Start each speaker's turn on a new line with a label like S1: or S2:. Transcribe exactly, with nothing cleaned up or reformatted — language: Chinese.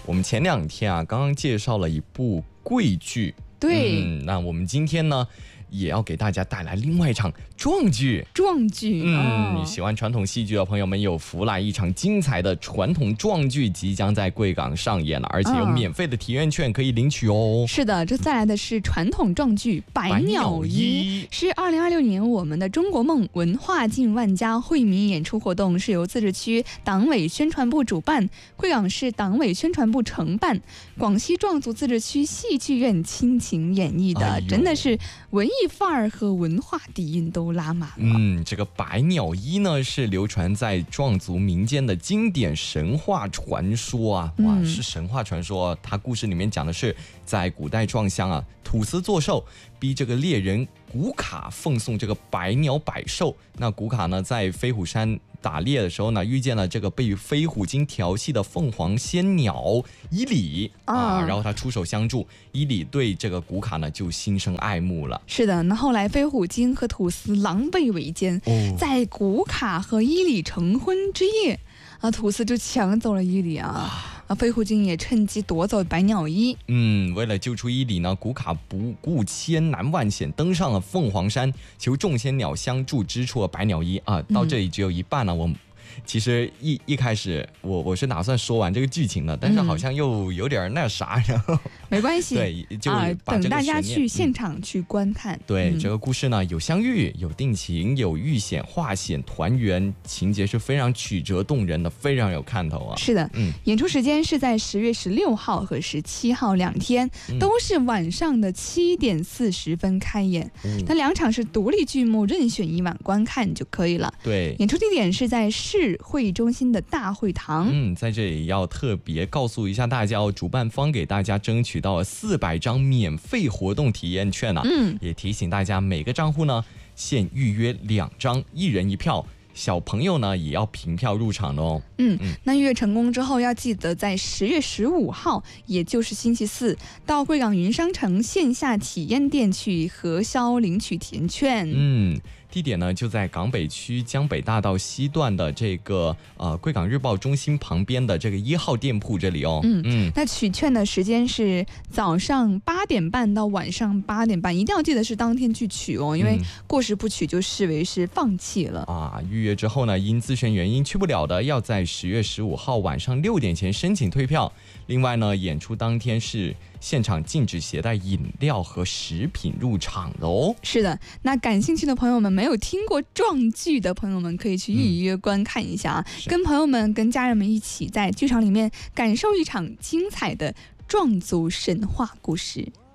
S1: 我们前两天啊，刚刚介绍了一部贵剧，
S2: 对、
S1: 嗯，那我们今天呢，也要给大家带来另外一场壮剧。
S2: 壮剧，
S1: 嗯，
S2: 哦、
S1: 喜欢传统戏剧的朋友们有福了，一场精彩的传统壮剧即将在贵港上演了，而且有免费的体验券可以领取哦。
S2: 是的，这再来的是传统壮剧《百鸟依》，是二零二六年我们的中国梦文化进万家惠民演出活动，是由自治区党委宣传部主办，贵港市党委宣传部承办，广西壮族自治区戏剧院倾情演绎的、哎、真的是文艺范儿和文化底蕴都拉满了。
S1: 嗯，这个百鸟依呢是流传在壮族民间的经典神话传说啊，哇，嗯、是神话传说、啊。它故事里面讲的是在古代壮乡啊，土司作寿，逼这个猎人古卡奉送这个百鸟百兽。那古卡呢，在飞虎山打猎的时候呢，遇见了这个被飞虎精调戏的凤凰仙鸟伊里啊，然后他出手相助，伊里对这个古卡呢就心生爱慕了。
S2: 是的，那后来飞虎精和土司狼狈为奸，哦、在古卡和伊里成婚之夜，啊，土司就抢走了伊里啊。啊，飞虎精也趁机夺走百鸟依。
S1: 嗯，为了救出伊里呢，古卡不顾千难万险，登上了凤凰山，求众仙鸟相助，织出了百鸟依啊。到这里只有一半了，我。其实一一开始我我是打算说完这个剧情的，但是好像又有点那啥，然后
S2: 没关系，
S1: 对，就把这个、
S2: 啊、等大家去现场去观看。
S1: 嗯、对、
S2: 嗯，
S1: 这个故事呢，有相遇，有定情，有遇险、化险、团圆，情节是非常曲折动人的，非常有看头啊。
S2: 是的，嗯，演出时间是在十月十六号和十七号两天，嗯、都是晚上的七点四十分开演。嗯、那两场是独立剧目，任选一晚观看就可以了。
S1: 对，
S2: 演出地点是在市会议中心的大会堂。
S1: 嗯，在这里要特别告诉一下大家哦，主办方给大家争取到了四百张免费活动体验券啊。嗯，也提醒大家每个账户呢限预约两张，一人一票。小朋友呢也要凭票入场哦。
S2: 嗯，嗯那预约成功之后，要记得在十月十五号，也就是星期四，到贵港云商城线下体验店去核销领取体验券。
S1: 嗯。地点呢就在港北区江北大道西段的这个呃贵港日报中心旁边的这个一号店铺这里哦。
S2: 嗯嗯，那取券的时间是早上八点半到晚上八点半，一定要记得是当天去取哦，因为过时不取就视为是放弃了、
S1: 嗯、啊。预约之后呢，因自身原因去不了的，要在十月十五号晚上六点前申请退票。另外呢，演出当天是现场禁止携带饮料和食品入场的哦。
S2: 是的，那感兴趣的朋友们，没有听过壮剧的朋友们，可以去预约观看一下啊、嗯，跟朋友们、跟家人们一起在剧场里面感受一场精彩的壮族神话故事。